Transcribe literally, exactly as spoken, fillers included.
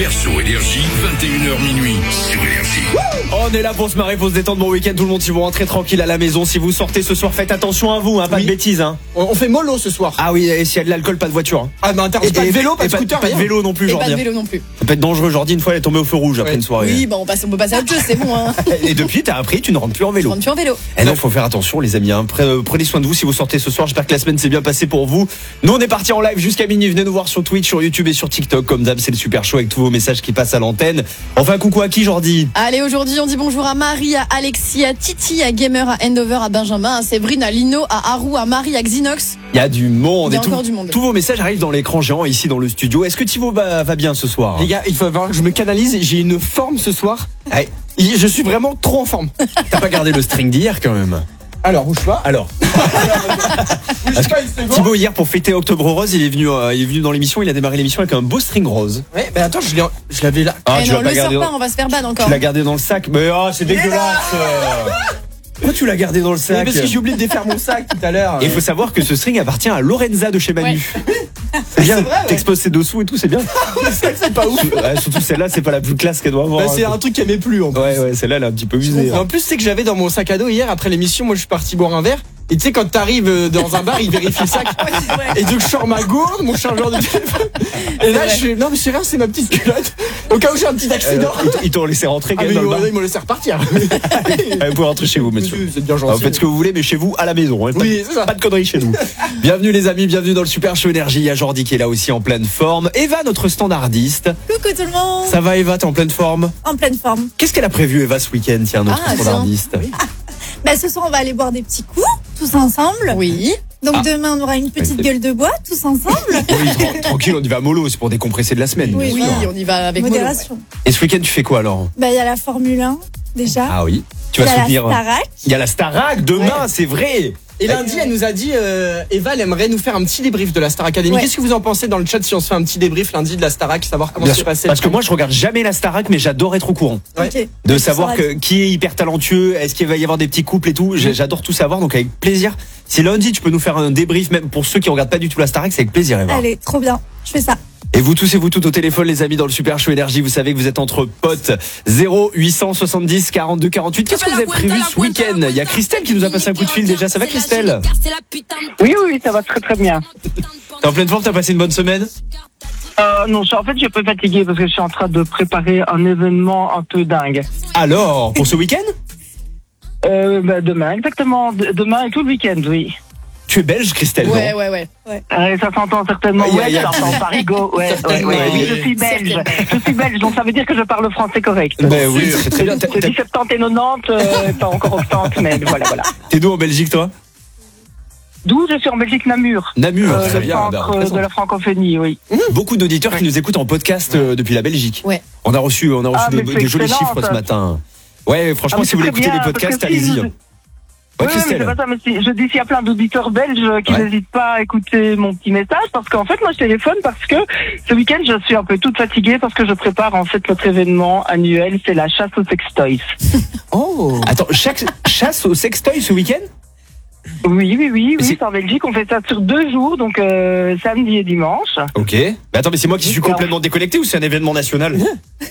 Super Show Énergie, vingt et une heures minuit sur Énergie. On est là pour se marrer, pour se détendre. Bon week-end tout le monde, si vous rentrez tranquille à la maison, si vous sortez ce soir, faites attention à vous, hein, pas Oui. de bêtises. Hein. On, on fait mollo ce soir. Ah oui, et s'il y a de l'alcool, pas de voiture. Hein. Ah bah interdit, pas de vélo, pas de scooter, pas de rien. vélo non plus, Et pas Jordi. de vélo non plus. Ça peut être dangereux. Jordi, une fois, elle est tombée au feu rouge après Ouais. une soirée. Oui, bah on, passe, on peut passer à autre chose, c'est bon. Hein. Et depuis, t'as appris, tu ne rentres plus en Je vélo. rentre plus en vélo. Et non, faut faire attention, les amis. Hein. Pre- Prenez soin de vous si vous sortez ce soir. J'espère que la semaine s'est bien passée pour vous. Nous, on est parti en live jusqu'à minuit. Venez nous voir sur Twitch, sur YouTube et sur TikTok. Comme d'hab, c'est le Super Show avec tous vos messages qui passent à l'antenne. Enfin, coucou à qui, Jordi? Allez, aujourd'hui, on dit bonjour à Marie, à Alexis, à Titi, à Gamer, à Endover, à Benjamin, à Séverine, à Lino, à Haru, à Marie, à Xinox. Il y a du monde. Il y a et tout- encore du monde. Tous vos messages arrivent dans l'écran géant ici dans le studio. Est-ce que Thibaut va, va bien ce soir? Les gars, il faut voir que je me canalise, j'ai une forme ce soir. Hey, Je suis vraiment trop en forme. t'as pas gardé le string d'hier quand même? Alors, bouge pas. Alors, Bouge pas une seconde. Thibaut hier pour fêter Octobre Rose, il est venu, euh, il est venu dans l'émission. Il a démarré l'émission avec un beau string rose. Ouais, mais attends, je l'ai, je l'avais là. Ah, Eh tu non, l'as pas le sors gardé. pas, Dans... on va se faire ban encore. Tu l'as gardé dans le sac. Mais oh, c'est dégueulasse. euh. Pourquoi tu l'as gardé dans le Mais sac? parce que j'ai oublié de défaire mon sac tout à l'heure. Et il faut savoir que ce string appartient à Lorenza de chez Manu. Ouais. C'est bien, C'est vrai, ouais. t'exposes ses dessous et tout, c'est bien. C'est pas ouf. Ouais, surtout celle-là, c'est pas la plus classe qu'elle doit avoir. Bah, c'est un truc qui m'aimait plus en plus. Ouais, ouais, celle-là, elle est un petit peu usée. Et en plus, c'est que j'avais dans mon sac à dos hier après l'émission, moi je suis parti boire un verre. Et tu sais, quand t'arrives euh, dans un bar, ils vérifient le sac. Et donc je sors ma gourde, mon chargeur de téléphone. Et là, vrai. je fais, non, mais c'est rien, c'est ma petite culotte. Au cas où j'ai un petit Euh, accident. ils t- ils t'ont laissé rentrer quand Ah, même mais dans le bar. ouais, ils m'ont laissé repartir. Allez, vous pouvez rentrer chez vous, monsieur. C'est bien Alors, gentil. faites ce que vous voulez, mais chez vous, à la maison. Hein. Pas, Oui, c'est ça. pas de conneries chez nous. Bienvenue les amis, bienvenue dans le Super Show Énergie. Il y a Jordi qui est là aussi en pleine forme. Eva, notre standardiste. Coucou tout le monde. Ça va Eva, t'es en pleine forme? En pleine forme. Qu'est-ce qu'elle a prévu Eva ce week-end, tiens, notre Ah, tiens. standardiste? Bah, ce soir, on va aller boire des petits coups, tous ensemble. Oui. Donc Ah. demain, on aura une petite Ouais, gueule de bois, tous ensemble. Oui, tra- tranquille, on y va à mollo, c'est pour décompresser de la semaine. Oui, bien Oui, sûr. on y va avec mollo. Modération. Et ce week-end, tu fais quoi alors? Bah, il y a la Formule un, déjà. Ah oui. Tu Il y vas a la soutenir. Starac. Il y a la Starac demain, c'est vrai. Et lundi, elle nous a dit, euh, Eva, elle aimerait nous faire un petit débrief de la Star Academy. Ouais. Qu'est-ce que vous en pensez dans le chat si on se fait un petit débrief lundi de la Starac, savoir comment Bien s'est sûr, passé? parce que moi je regarde jamais la Starac, mais j'adore être au courant. Ouais. Ok. De Tu savoir sauras que, qui est hyper talentueux, est-ce qu'il va y avoir des petits couples et tout. J'ai- J'adore tout savoir, donc avec plaisir. Si lundi tu peux nous faire un débrief, même pour ceux qui regardent pas du tout la Starac, c'est avec plaisir, Eva. Allez, trop bien. Je fais ça. Et vous tous et vous toutes au téléphone, les amis, dans le Super Show Énergie, vous savez que vous êtes entre potes. zéro huit cent soixante-dix quarante-deux quarante-huit. Qu'est-ce que vous avez prévu ce week-end? Il y a Christelle qui nous a passé un coup de fil déjà. Ça va, Christelle? Oui, oui, ça va très très bien. T'es en pleine forme? T'as passé une bonne semaine? Euh, non, je- en fait, je suis un peu fatigué parce que je suis en train de préparer un événement un peu dingue. Alors, pour ce week-end? Euh, bah, demain, exactement. De- demain et tout le week-end, oui. Tu es belge, Christelle, Ouais, non? ouais, ouais. Euh, ça s'entend certainement. Il y a- Ouais, il y a- ça s'entend parigo. Ouais, ouais, ouais. Ouais, Oui, ouais. je suis belge. Je suis belge, donc ça veut dire que je parle français correct. Ben oui, c'est très bien. T'as- Je t'as- dis soixante-dix et quatre-vingt-dix, euh, pas encore soixante, mais voilà, voilà. T'es d'où en Belgique, toi? D'où je suis en Belgique, Namur. Namur, Euh, très le bien. centre ben, euh, représente. de la francophonie, oui. Beaucoup d'auditeurs qui nous écoutent en podcast euh, depuis la Belgique. Ouais. On a reçu, on a reçu Ah, mais des, c'est des jolis excellent, chiffres ça. ce matin. Ouais, franchement, Ah, mais si vous voulez c'est très écouter les bien, podcasts, parce que si allez-y. vous- hein. Ouais, Oui, mais Christelle. c'est pas ça, mais si- je dis s'il y a plein d'auditeurs belges qui Ouais. n'hésitent pas à écouter mon petit message, parce qu'en fait, moi, je téléphone parce que ce week-end, je suis un peu toute fatiguée parce que je prépare en fait notre événement annuel, c'est la chasse aux sextoys. Oh. Attends, chaque chasse au sextoy ce week-end? Oui, oui, oui, Mais c'est- oui, c'est en Belgique, on fait ça sur deux jours, donc euh, samedi et dimanche. Ok. Mais attends, mais c'est moi qui suis complètement déconnecté ou c'est un événement national?